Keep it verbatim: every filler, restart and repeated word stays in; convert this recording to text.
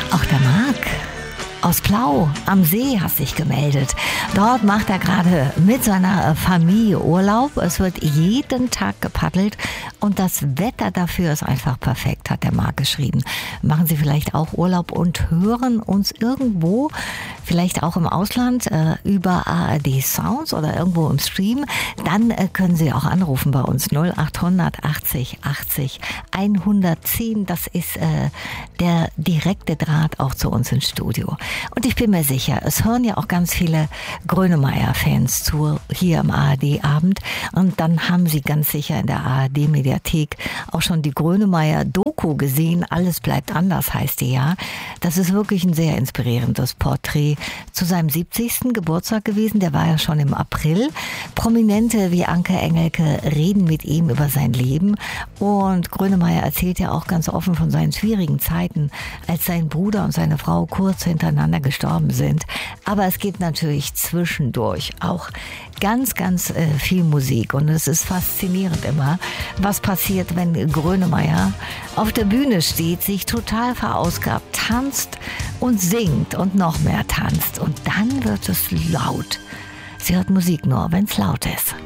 Auch der Marc aus Plau am See hat sich gemeldet. Dort macht er gerade mit seiner Familie Urlaub. Es wird jeden Tag gepaddelt und das Wetter dafür ist einfach perfekt, hat der Marc geschrieben. Machen Sie vielleicht auch Urlaub und hören uns irgendwo, vielleicht auch im Ausland, äh, über A R D Sounds oder irgendwo im Stream. Dann äh, können Sie auch anrufen bei uns null acht hundert achtzig achtzig hundertzehn. Das ist äh, der direkte Draht auch zu uns ins Studio. Und ich bin mir sicher, es hören ja auch ganz viele Grönemeyer-Fans zu hier im A R D-Abend. Und dann haben Sie ganz sicher in der A R D-Mediathek auch schon die Grönemeyer-Doku gesehen. Alles bleibt anders, heißt die ja. Das ist wirklich ein sehr inspirierendes Porträt zu seinem siebzigsten Geburtstag gewesen. Der war ja schon im April. Prominente wie Anke Engelke reden mit ihm über sein Leben. Und Grönemeyer erzählt ja auch ganz offen von seinen schwierigen Zeiten, als sein Bruder und seine Frau kurz hintereinander gestorben sind. Aber es geht natürlich zwischendurch auch ganz, ganz äh, viel Musik. Und es ist faszinierend immer, was passiert, wenn Grönemeyer auf der Bühne steht, sich total verausgabt, tanzt und singt und noch mehr tanzt. Und dann wird es laut. Sie hört Musik nur, wenn es laut ist.